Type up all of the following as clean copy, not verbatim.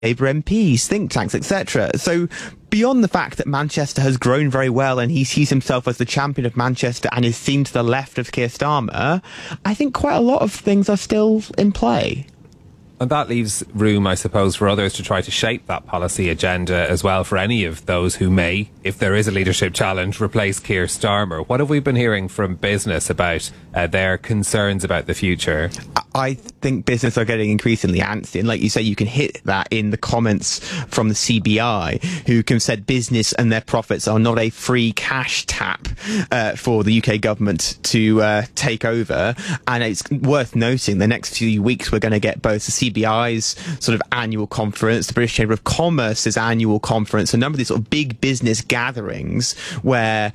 Labour MPs, think tanks, etc. So beyond the fact that Manchester has grown very well and he sees himself as the champion of Manchester and is seen to the left of Keir Starmer, I think quite a lot of things are still in play. And that leaves room, I suppose, for others to try to shape that policy agenda as well, for any of those who may, if there is a leadership challenge, replace Keir Starmer. What have we been hearing from business about their concerns about the future? I think business are getting increasingly antsy, and like you say, you can hit that in the comments from the CBI, who have said business and their profits are not a free cash tap for the UK government to take over. And it's worth noting the next few weeks we're going to get both the CBI's sort of annual conference, the British Chamber of Commerce's annual conference, a number of these sort of big business gatherings where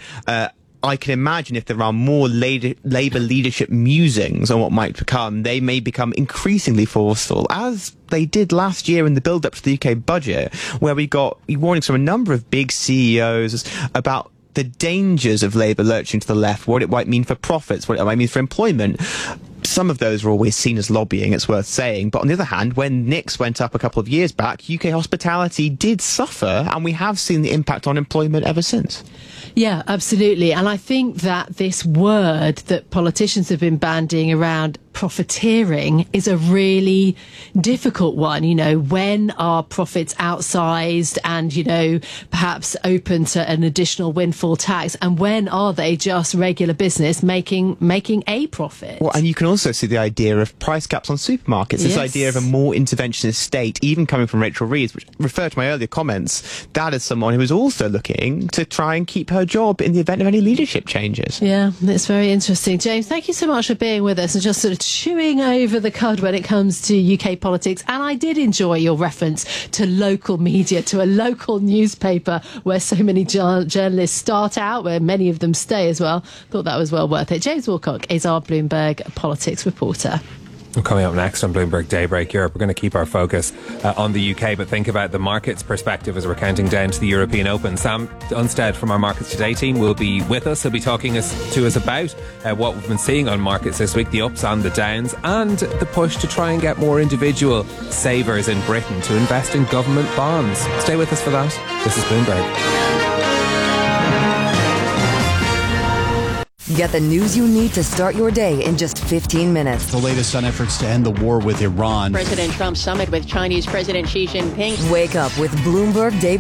I can imagine if there are more Labour leadership musings on what might become, they may become increasingly forceful, as they did last year in the build-up to the UK budget, where we got warnings from a number of big CEOs about the dangers of Labour lurching to the left, what it might mean for profits, what it might mean for employment. Some of those were always seen as lobbying, it's worth saying. But on the other hand, when Nix went up a couple of years back, UK hospitality did suffer, and we have seen the impact on employment ever since. Yeah, absolutely. And I think that this word that politicians have been bandying around, profiteering, is a really difficult one. You know, when are profits outsized and, you know, perhaps open to an additional windfall tax? And when are they just regular business making a profit? Well, and you can also see the idea of price caps on supermarkets, this idea of a more interventionist state, even coming from Rachel Reeves, which referred to my earlier comments. That is someone who is also looking to try and keep her job in the event of any leadership changes. Yeah, it's very interesting. James, thank you so much for being with us and just sort of chewing over the cud when it comes to UK politics. And I did enjoy your reference to local media, to a local newspaper where so many journalists start out, where many of them stay as well. Thought that was well worth it. James Wilcock is our Bloomberg politics reporter. Coming up next on Bloomberg Daybreak Europe, we're going to keep our focus on the UK, but think about the market's perspective as we're counting down to the European Open. Sam Unstead from our Markets Today team will be with us. He'll be talking to us about what we've been seeing on markets this week, the ups and the downs, and the push to try and get more individual savers in Britain to invest in government bonds. Stay with us for that. This is Bloomberg. Get the news you need to start your day in just 15 minutes. The latest on efforts to end the war with Iran. President Trump's summit with Chinese President Xi Jinping. Wake up with Bloomberg Daybreak.